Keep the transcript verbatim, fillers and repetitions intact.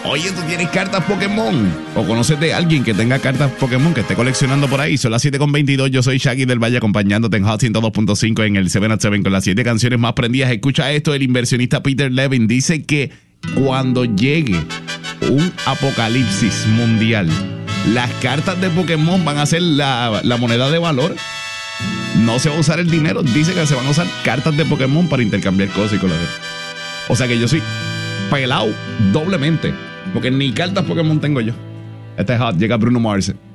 Oye, ¿tú tienes cartas Pokémon? ¿O conoces de alguien que tenga cartas Pokémon que esté coleccionando por ahí? Son las siete con veintidós. Yo soy Shaggy del Valle acompañándote en Hot ciento dos punto cinco en el siete a siete con las siete canciones más prendidas. Escucha esto, el inversionista Peter Levin dice que cuando llegue un apocalipsis mundial, las cartas de Pokémon van a ser la, la moneda de valor. No se va a usar el dinero. Dice que se van a usar cartas de Pokémon para intercambiar cosas y cosas. O sea que yo soy pelado doblemente. Porque ni cartas Pokémon tengo yo. Este es Hot. Llega Bruno Mars.